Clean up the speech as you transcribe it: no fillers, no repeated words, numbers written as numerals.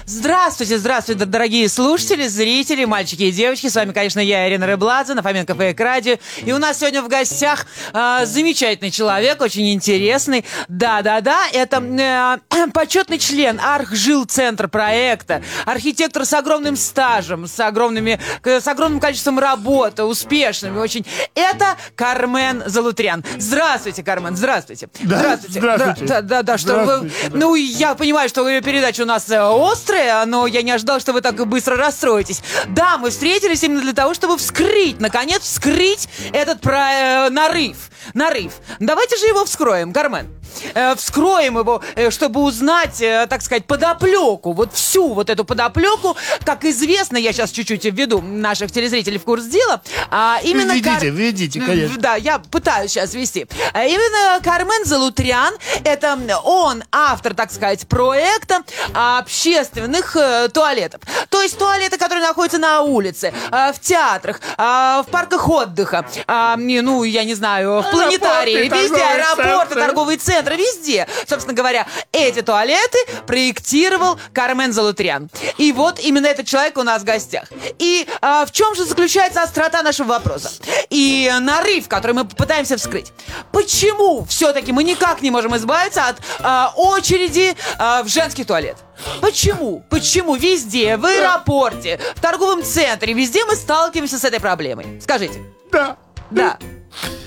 Здравствуйте, дорогие слушатели, зрители, мальчики и девочки. С вами, конечно, я, Ирина Рыбладзе, на Фоменко Фейк Радио. И у нас сегодня в гостях замечательный человек, очень интересный. Да-да-да, это почетный член Архжилцентра проекта, архитектор с огромным стажем, с огромным количеством работы, успешными очень. Это Кармен Залутрян. Здравствуйте, Кармен, здравствуйте. Да, здравствуйте. Да, что вы... Ну, я понимаю, что передача у нас острая, но я не ожидал, что вы так быстро расстроитесь. Да, мы встретились именно для того, чтобы наконец вскрыть этот нарыв. Давайте же его вскроем, Кармен. Вскроем его, чтобы узнать, так сказать, подоплеку. Вот всю вот эту подоплеку. Как известно, я сейчас чуть-чуть введу наших телезрителей в курс дела. Ведите, конечно. Да, я пытаюсь сейчас вести. Именно Кармен Залутрян, это он автор, так сказать, проекта общественных туалетов. То есть туалеты, которые находятся на улице, в театрах, в парках отдыха, ну, я не знаю, в планетарии, везде, аэропорты, торговые центры, везде. Собственно говоря, эти туалеты проектировал Кармен Залутрян. И вот именно этот человек у нас в гостях. И в чем же заключается острота нашего вопроса? И нарыв, который мы пытаемся вскрыть. Почему все-таки мы никак не можем избавиться от очереди в женский туалет? Почему? Почему везде, в аэропорте, в торговом центре, везде мы сталкиваемся с этой проблемой? Скажите. Да.